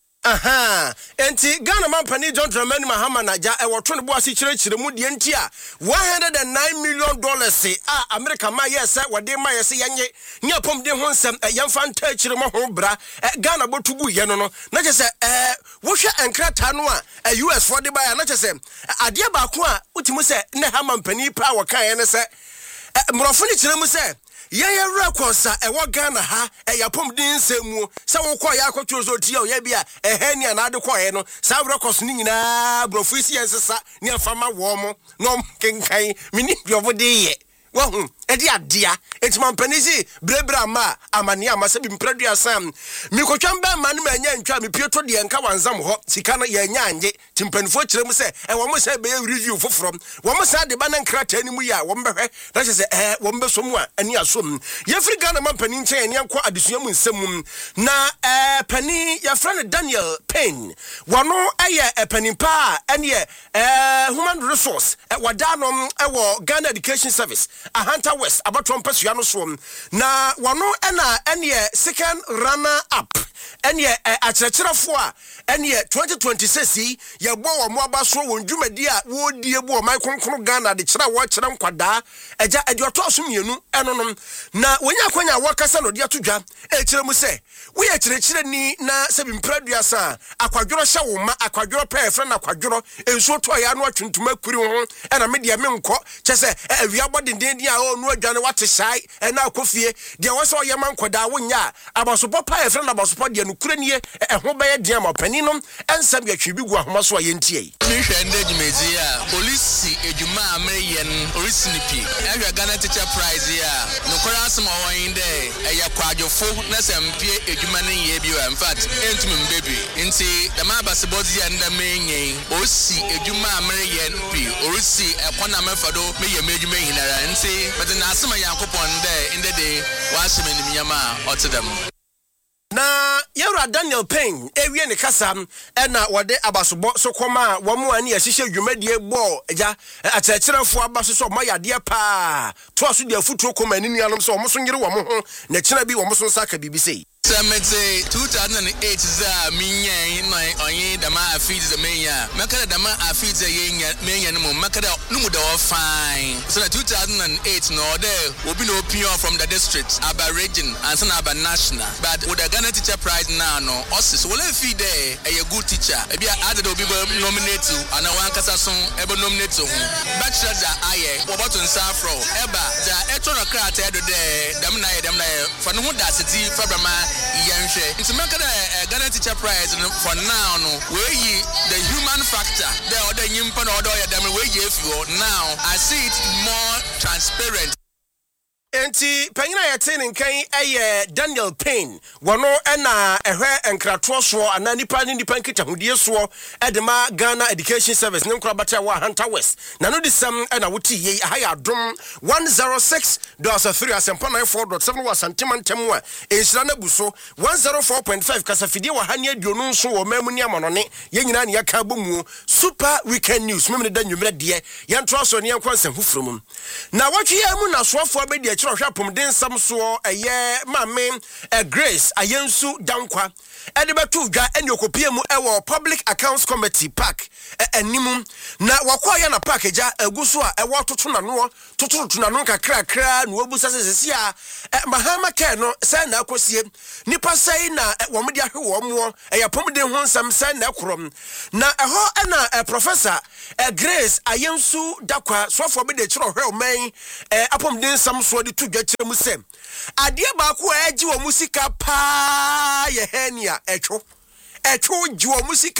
Enti Ghana Mampani John Dramani Mahama Naja trying to boss each mu die ntia $109 million say America ma yes what they ma yes yanye nya pom de ho nsem yemfa nta chire mo ho bra Ghana botubu ye no na je se wo hwe enkrata no a US for the buy na je se ade ba ko a utimu se ne ha Mampani pa wo kan ye ne se mrofo ni chire mu se Yaya records ewa Ghana ha yapom din semu se wo kwa ya kwatwo zo tie o ya bia ehani anade kwa ye no sa records ni nyina brofu isi ensesa ni afama wo mo no kenkan mini biobo de ye wo edi adia enti Mampani brebra ma amane amase bi mpradua sam mi kotwam ba ma no ma nya ntwa mi pieto de enka wanzam ho sika no ye nya anje timpanifo kire mu se wo mo se be review foforo wo mo sa de ba na nkrata ni mu ya wo mbehwe na se wo mbe so mu a ani asom ye free Ghana Mampani nchen ani anko adesua mu nsem na pani ya friend Daniel Payne wono aye pani pa ene human resource wadanom ewo Ghana Education Service Ahanta West abatom pasua no so na wono ene second runner up ene akyerɛkyerɛfo a ene 2026 ye bo wo mo abaso won dwumadi a wo die bo mai kronkron Ghana de kyerɛ wo kyerɛ nkwadaa agya adwoto so mienu enonom na wonya kwanya wakasa no de atodwa kyerɛ mu sɛ wo ye kyerɛkyerɛ ni na sɛ bimpradua sa akwadworo hye wo ma akwadworo pɛ frɛ na akwadworo enso to ya no atwuntuma kuri ho ɛna me de me nkɔ kyɛ sɛ awia bɔdenden dia o no adwane wate sai ɛna akofie de wo sɛ oyɛ man nkwadaa wonya abasopo pa frɛ na abasopo de no kure nie ɛho bɛyɛ de ama pani no ɛnsam ya twi bi gu ahoma so ayentie mi hwɛ nde dwumezi a police edwuma ameyen orisinipi ɛhwɛ Ghana Teacher Prize ya no kora asem ɔwɔn de ɛyɛ kwadwofo na sɛmpie edwuma ne ye bi in fact entumi mbebi nti the man basebodi ya nda menyen osi edwuma ameyen pi orisi ɛkɔna mefado me ye medwuma hinara nti but na asem yankopɔn de in the day wa asem ni nyama ɔtedam na yɛwura Daniel Payne ewie ne kasa ɛna wɔde abasobɔ so kɔma wɔn mu ani ɛhyehyɛ dwumadie bɔ agya akyerɛkyerɛfo abaso so ɔma yadeɛ paa to aso de afutuo kɔma ani nuanom so ɔmo so nyere wɔn ho na kyerɛ bi wɔn so nsa ka bibi sei 2008 za minyen no onye dama afid za menya makada dama afid za menya no makada no mu da wa fine so 2008 no there obi no opinion from the district aba region and some aba national but with the Ghana Teacher Prize now no osis will feed there a good teacher e bia added obi nominate to and one kasa so e nominate to bachelor za aye oboton safro eba za etona krata edo there dem na for no da city fabrama Yanshe. It's make the Ghana Teacher Prize for now. No, we the human factor. The other nyimpa no other yadam we now. I see it more transparent. Enti panyina yɛte ne nkan ɛyɛ Daniel Payne wɔno ɛna ɛhwɛ nkratoɔ soɔ ana nipa nkitahodie soɔ ɛdema Ghana Education Service ne nkorabata wa Hunter West na no disam ɛna wotie yi aha yɛ adom 106.3 asempa 94.7 wa santima ntɛm a ɛnhyira na bu so 104.5 kasafidie wa hane aduonu nso wɔ mamu ni amanone yɛ nyina ne yɛka bomu Super Weekend News memne da nwumre deɛ yɛntoa so ne yɛnkɔ nsɛm hufrum na wɔtwe yɛ mu na soafoɔ bɛdi akyi hwɛ pomden sam so ɛyɛ mame Grace Ayensu Dankwa ɛde bɛto dwa ɛne okopie mu ɛwɔ Public Accounts Committee Park animu na wakɔ yɛ na park agya agu so a ɛwɔ toto nano kakrakra na wabusa sɛsɛsi a Mahama Care no sɛ na akosie nipa sɛi na wɔn de ahwe wɔn mo ɛyɛ pomden ho nsɛm sɛ na ɛkorom na ɛhɔ ɛna Professor Grace Ayensu Dankwa soafoɔ bɛdi akyi hwɛ ɔman apomden sam so de to dwa kyerɛ mu sɛ adeɛ baako a ɛgye wɔ musika paa yɛ hania ɛtwo gye wɔ musika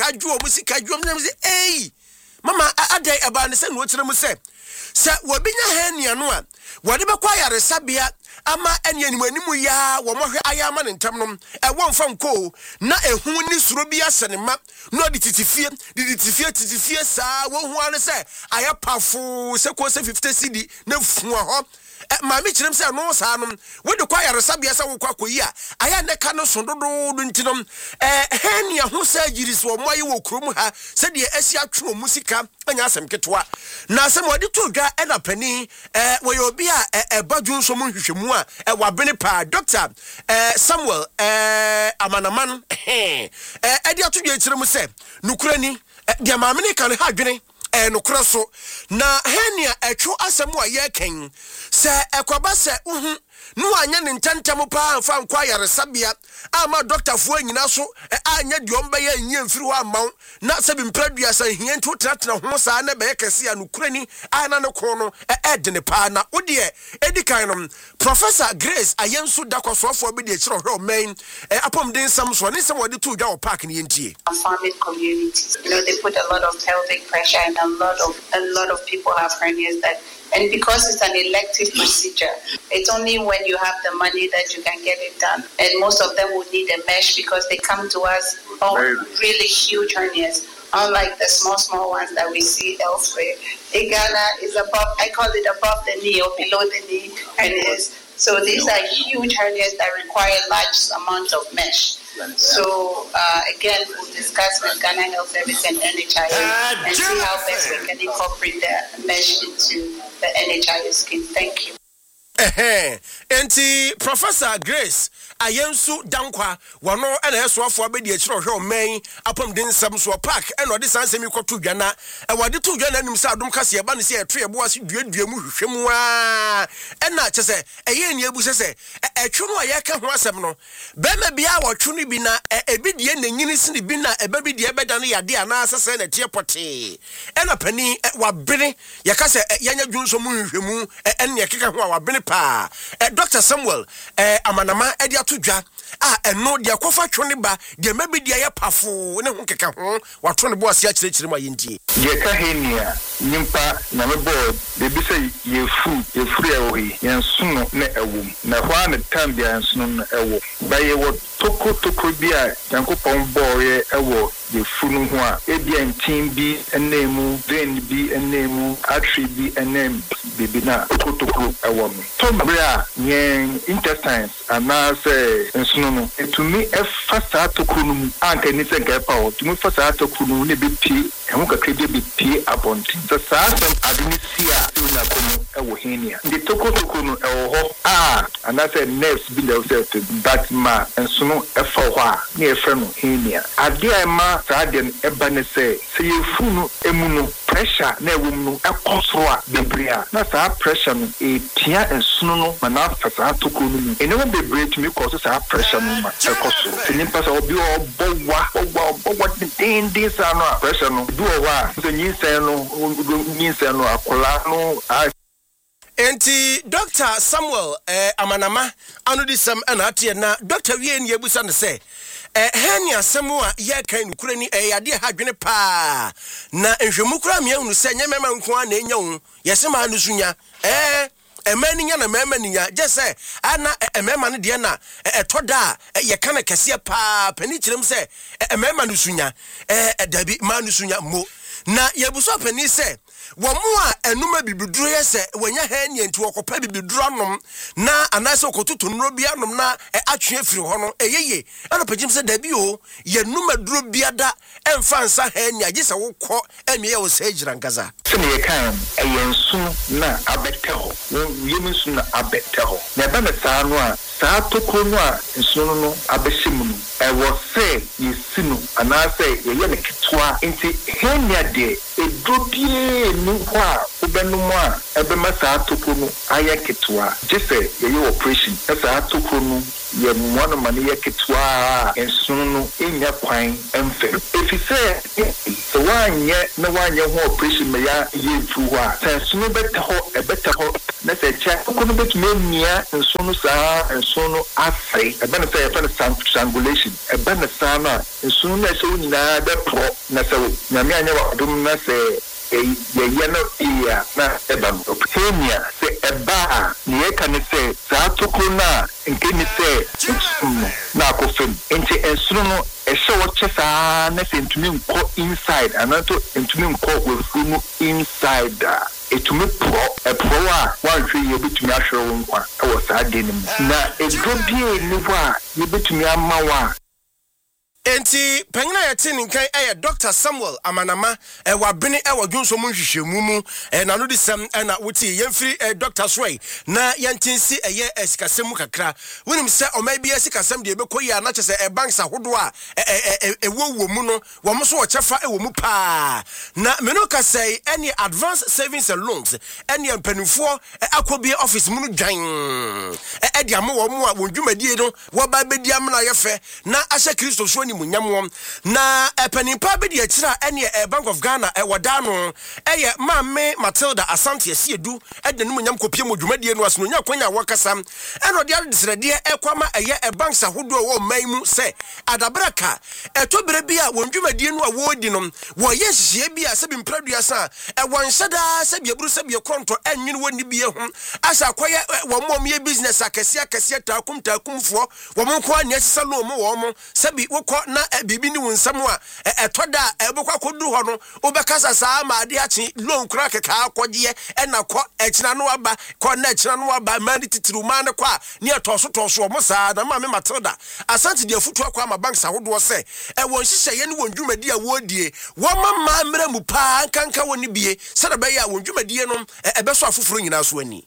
ei mama adai aba ne sɛ no kyerɛ mu sɛ wɔbinya hania no a wɔde bɛkɔ ayaresabea ama ɛne animanimu ya wɔ mɔhwɛ ayama ne ntam nom ɛwɔ mfa nko na ehu ni suro bi asɛne ma no de titifie saa wo hu ane sɛ ayapafo sɛ ko sɛ 50 cedi na fua hɔ maami kyerem sɛ no saa nom wode kwa yaresabea sɛ wo kwa koyi a aya ne ka no so dodo ntinom hania ho sɛ gyiri so mo ayi wɔ krom ha sɛ de asi atwe mu sika anya asɛm ketewa na asɛm wɔde to dwa ɛna pani wɔyɛ obi a ɛbadwo nso mu nhwehwɛmu a wabene pa Dr. Samuel Amanaman ɛde ato dwa kyerem sɛ nukurani de maame ne ka ne ha dwene no kraso na henia etwo asɛm a yɛken sɛ ɛkwaba sɛ no anya ne ntantam pa amfa nkwa yaresabea ama doctorfo anyina so anya diom bɛyɛ nyɛ mfiri hɔ amaw na sɛ bimpradua sɛ hia nto tratena ho saa na bɛyɛ kɛse a no kurani ana ne ko no ɛde ne pa na wodie edikan no Professor Grace Ayensu Dakwasofo bi de kyerɛ hwɛ ɔman apomden sam so ne sɛm wɔde to dwa wɔ park ne yɛntie farming communities they put a lot of pelvic pressure and a lot of people have hernias that. And because it's an elective procedure, it's only when you have the money that you can get it done. And most of them will need a mesh because they come to us really huge hernias, unlike the small ones that we see elsewhere. In Ghana, is above, I call it above the knee or below the knee hernias. So these are huge hernias that require large amounts of mesh. So again, we'll discuss with Ghana Health Service and NHIS and see how best we can incorporate the mesh into the NHIS scheme. Thank you. Enti Professor Grace Ayensu Dankwa wano ena yesoafo abedi akiro hwe oman apomden sam so park ena odi sansemi kwoto dwana e wade to dwana nim sa adom kase eba ne se etwe ebo ase duadua mu hwehwemu a ena kyese eye ne ebu sese etwe no aye ka ho asem no be ma bia wotwe no bi na ebi die na nyini sini bi na eba bi die beda no yade ana asese na tie pote ena pani wabene ye ka se yanya dwunso mu hwehwemu ena ye keka ho a wabene pa Dr. Samuel Amanama edi atudwa eno de akofa twone ba de mabi de aye pafo ne ho keka ho wato ne bo ase akirikiri ma yendie de ka henia nyimpa na me board de bi say yefuru ewohi yensuno na ewom na hwa ne tambia yensuno na ewo ba ye wo toko bi a yankopon boye ewo de funu ho a ebia ntin bi enemu vein bi enemu artery bi enem bibina toko ewo no to bra yen intestines ana say ensuno no etumi efasa toko no anka ni se ga pa o tumi fasa toko no ne bi pi emu kakra bi pi abonti so saasem adinisia na kono ewo henia de toko no ewo ho ana say nerves bi le set but ma ensuno efa ho a ne efa no henia ade ma saden eba ne se yefunu emu no pressure na ewum no ekosoro a bebrea na sa pressure no etia ensuno no ma na fasa toko no mu ene wo bebre tumi cause sa pressure no ma ekosoro tinipa sa obi obowa din sa no pressure no do wa so nyinsen no akola no Enti Dr. Samuel Amanama anudisam anatie na Dr. Wien yebusa ne se henia semu a ye kan nukurani yade ha dwene pa na nhwemu kura me hu se nyemema nko a na enya hu yesema anu sunya emani nya na mema nya je say ana emema no de na etoda ye kana kese pa pani kirem say emema no sunya dabi ma no sunya mo na yebuso pani say womo a enuma bibiduro yese wanya ha ni enti wokopa bibiduro anom na anase okototo nro bia anom na atwe afiri ho no eyeye ana pagim se dabi o ye numa duro bia da emfa nsa ha ni agye se wokọ emie wo se gira ngaza se ne kan eyensu na abeteho yeminsu na abeteho na ba na saa no a saa tokro no a nsu no abehyimu no ewo se yesinu anase ye ne ketwa enti henia de edobie ni kwa ubenum a ebema saa tokro no aye ketwa jese ye operation saa tokro no ye mwana mane ye ketwa nsu no enya kwan emfe efise so wanye ho operation me ya ye tuwa nsu no betaho na se cha tokro no betumi mia nsu no saa nsu no afei ebena se ye fa strangulation ebena saa na nsu no se nyina be pro na se nyame anya wadum na se ye no iya na ebam openia se eba ni e kan se saa tokro na nke ni se na akofem enti ensuro no ehye wo chesa na se ntumi nko inside anato ntumi nko wefumu inside etumi pro a wanhwe ye betumi ahwere wo nkwa e wo saa de nim na edobie ni wa ye betumi amawa enti pengina yete ninkan Dr. Samuel Amanama wabene wadwonso mu nhwehwemu mu na no disem na wuti yemfiri Dr. Sway na yentinsi esikasem kakra wonim se omabi esikasem de bekoyi ana chese banks ahodo a ewowo mu no wo mo so ochefa ewo mu pa na meno ka say any advanced savings and loans any mpanifo akobi office mu no dwan de am wo mu a wondwumadie no wo ba bedi am na yefe na ahye Kristo so ni munyamwom na penimpa be de akira ene Bank of Ghana wada no Mame Matilda Asante Asiedu de no munyam kopie modwumadie no aso nya kwanya wakasam eno de adesrede ekwama banks ahodo wo maimu se adabraka etobere bia wondwumadie no a wodi no wo yehye bia se bi mpraduasa wonhyada se bi aburu se bi konto enwene woni bie ho asa kwaye wo mom ye business akese takumfo wo mo kwa ne sisa lo mo wo mo se bi wokọ na bibi ni wonsam a etoda ebekwa kodu ho no obekasa saa ma ade achi loan kura keka akogye na kọ echina no aba kọ na echina no aba mani titiru man kwa ne toso mo saa na Mame Matilda Asante de afutu akwa ma banks ahodo se won hihye ye ne wondwumadi a wodie wo mama mra mu pa kanka woni bie se da be ya wondwumadi no ebeso afoforo nyina so ani.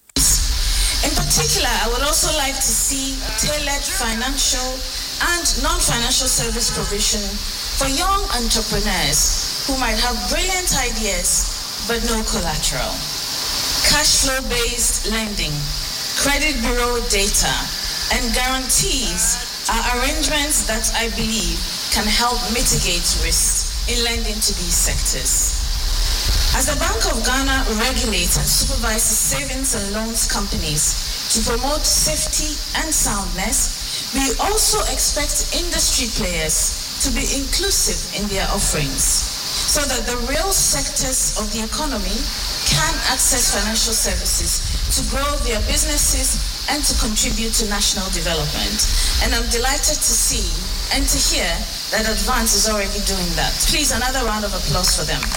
In particular, I would also like to see tailored financial and non-financial service provision for young entrepreneurs who might have brilliant ideas but no collateral. Cash flow-based lending, credit bureau data, and guarantees are arrangements that I believe can help mitigate risks in lending to these sectors. As the Bank of Ghana regulates and supervises savings and loans companies to promote safety and soundness, we also expect industry players to be inclusive in their offerings so that the real sectors of the economy can access financial services to grow their businesses and to contribute to national development. And I'm delighted to see and to hear that Advance is already doing that. Please, another round of applause for them.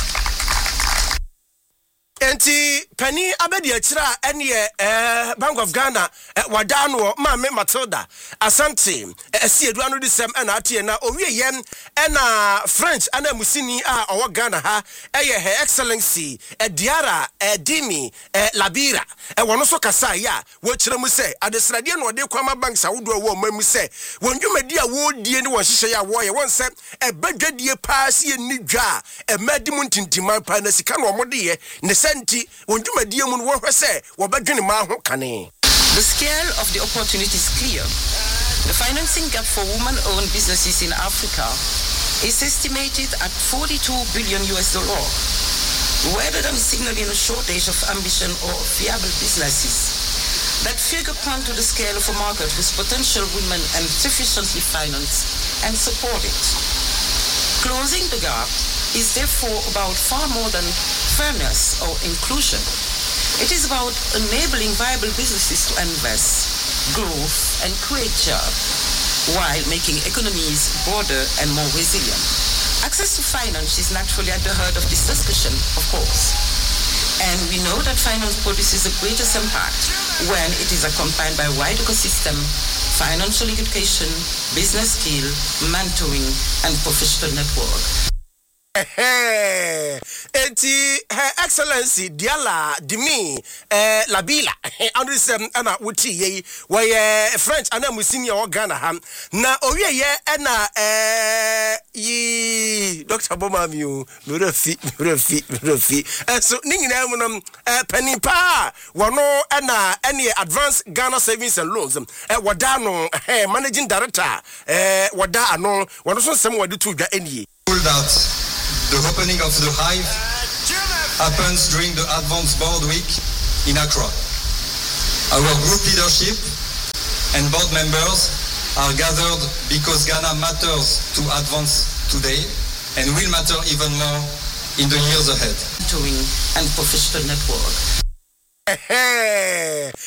Enti Penny abedi akira ene Bank of Ghana wada no Mame Matilda Asante Asiedu anu disem na atie na owie yem na French ana musini a owo Ghana ha Her Excellency Diara Dimi Labira wono so kasa ya wo kire mu se adesrade na ode kwama banks awodo wo mamu se wondwumadi a wo die ne won hihye ya wo ye won se badwadie paase ye ni dwa madi mu ntintiman pa na sika no omode ye ne senti wondwumadie mu wo hwese wo badwene ma ho kane. The scale of the opportunity is clear. The financing gap for women-owned businesses in Africa is estimated at $42 billion, rather than signaling a shortage of ambition or viable businesses. That figure points to the scale of a market whose potential women and sufficiently financed and supported. Closing the gap is therefore about far more than fairness or inclusion. It is about enabling viable businesses to invest, growth, and create jobs, while making economies broader and more resilient. Access to finance is naturally at the heart of this discussion, of course. And we know that finance produces the greatest impact when it is accompanied by a wide ecosystem, financial education, business skill, mentoring, and professional network. Eti Her Excellency Diala Dimi Labila Andrisem ana wuti ye we French ana musini ya Ghana ham na owie ye ana yi Dr. Bomamiu Murefi so ningina mu panipa wono ana any Advanced Ghana Savings and Loans wada no managing director wada ano wono so sem wadi to dwa enie. The opening of the Hive happens during the Advanced Board Week in Accra. Our group leadership and board members are gathered because Ghana matters to Advance today and will matter even more in the years ahead. And professional network.